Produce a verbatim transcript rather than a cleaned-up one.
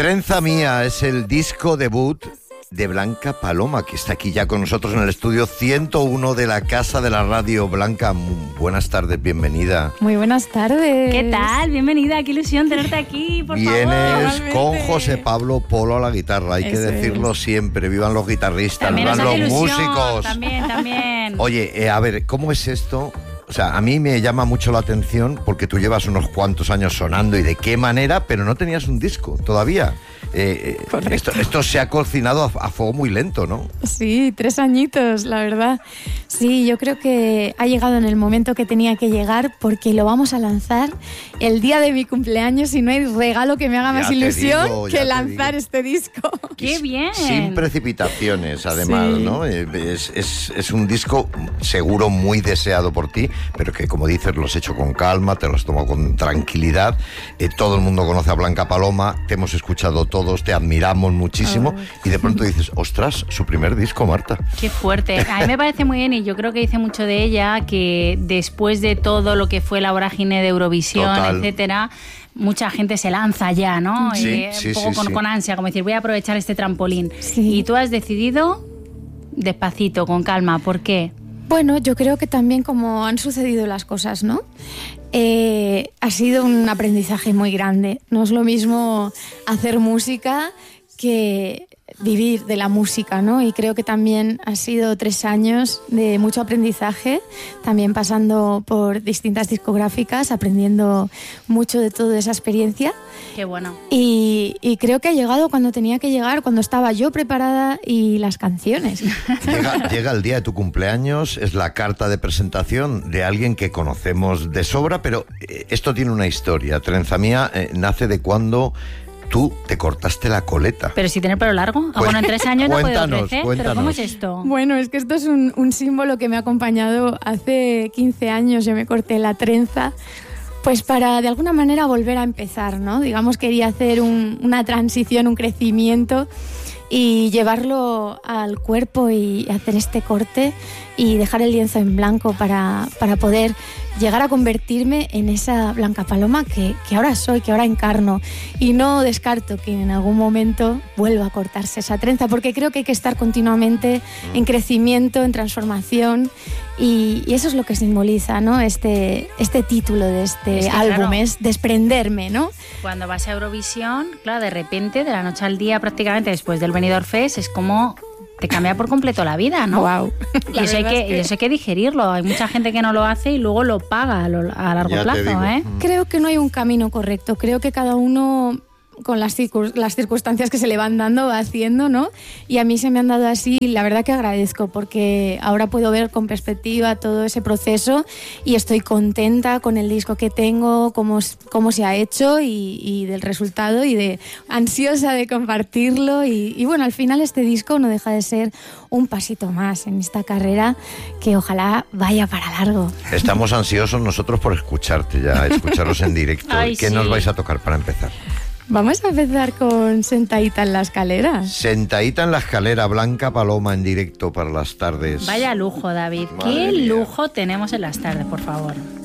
Trenza Mía es el disco debut de Blanca Paloma, que está aquí ya con nosotros en el estudio ciento uno de la Casa de la Radio. Blanca, muy buenas tardes, bienvenida. Muy buenas tardes. ¿Qué tal? Bienvenida, qué ilusión tenerte aquí, por Vienes favor. Vienes con José Pablo Polo a la guitarra, hay Eso que decirlo es. siempre, vivan los guitarristas, También vivan nos los hace ilusión, músicos. También, también. Oye, eh, a ver, ¿cómo es esto? O sea, a mí me llama mucho la atención porque tú llevas unos cuantos años sonando y de qué manera, pero no tenías un disco todavía. Eh, esto, esto se ha cocinado a, a fuego muy lento, ¿no? Sí, tres añitos, la verdad. Sí, yo creo que ha llegado en el momento que tenía que llegar porque lo vamos a lanzar el día de mi cumpleaños y no hay regalo que me haga Ya más te ilusión digo, ya que te lanzar digo. este disco. ¡Qué bien! Sin precipitaciones, además, Sí. ¿no? Eh, Es, es, es un disco seguro muy deseado por ti, pero que, como dices, lo has hecho con calma, te lo has tomado con tranquilidad. Eh, todo el mundo conoce a Blanca Paloma, te hemos escuchado todos, te admiramos muchísimo, Oh. y de pronto dices, ostras, su primer disco, Marta. ¡Qué fuerte! A mí me parece muy bien y yo creo que dice mucho de ella que después de todo lo que fue la vorágine de Eurovisión, Total. etcétera, mucha gente se lanza ya, ¿no? Sí, Eh, sí, un poco sí, con, sí. con ansia, como decir, voy a aprovechar este trampolín. Sí. Y tú has decidido despacito, con calma. ¿Por qué? Bueno, yo creo que también como han sucedido las cosas, ¿no? Eh, ha sido un aprendizaje muy grande. No es lo mismo hacer música que vivir de la música, ¿no? Y creo que también ha sido tres años de mucho aprendizaje, también pasando por distintas discográficas, aprendiendo mucho de toda esa experiencia. Qué bueno. Y, y creo que ha llegado cuando tenía que llegar, cuando estaba yo preparada y las canciones. Llega, llega el día de tu cumpleaños, es la carta de presentación de alguien que conocemos de sobra, pero eh, esto tiene una historia. Trenza Mía eh, nace de cuando tú te cortaste la coleta. Pero si tiene pelo largo. Ah, bueno, en tres años no puedo Cuéntanos, crecer. cuéntanos. ¿Pero cómo es esto? Bueno, es que esto es un, un símbolo que me ha acompañado hace quince años. Yo me corté la trenza, pues para de alguna manera volver a empezar, ¿no? Digamos, quería hacer un, una transición, un crecimiento y llevarlo al cuerpo y hacer este corte y dejar el lienzo en blanco para, para poder llegar a convertirme en esa Blanca Paloma que, que ahora soy, que ahora encarno. Y no descarto que en algún momento vuelva a cortarse esa trenza, porque creo que hay que estar continuamente en crecimiento, en transformación, y, y eso es lo que simboliza, ¿no? Este, este título de este Es que, álbum, claro, es desprenderme, ¿no? Cuando vas a Eurovisión, claro, de repente, de la noche al día prácticamente después del Benidorm Fest, es como te cambia por completo la vida, ¿no? Wow. Y eso hay, que, que... eso hay que digerirlo. Hay mucha gente que no lo hace y luego lo paga a, lo, a largo Ya te plazo, digo. ¿eh? Creo que no hay un camino correcto. Creo que cada uno, con las, circun- las circunstancias que se le van dando, va haciendo, ¿no? Y a mí se me han dado así, la verdad que agradezco, porque ahora puedo ver con perspectiva todo ese proceso y estoy contenta con el disco que tengo, cómo, cómo se ha hecho y, y del resultado, y de ansiosa de compartirlo. Y, y bueno, al final este disco no deja de ser un pasito más en esta carrera que ojalá vaya para largo. Estamos ansiosos nosotros por escucharte ya, escucharos en directo. Ay, ¿Qué sí. nos vais a tocar para empezar? Vamos a empezar con Sentadita en la escalera. Sentadita en la escalera, Blanca Paloma en directo para las tardes. Vaya lujo, David. Madre Qué mía. lujo tenemos en las tardes, por favor.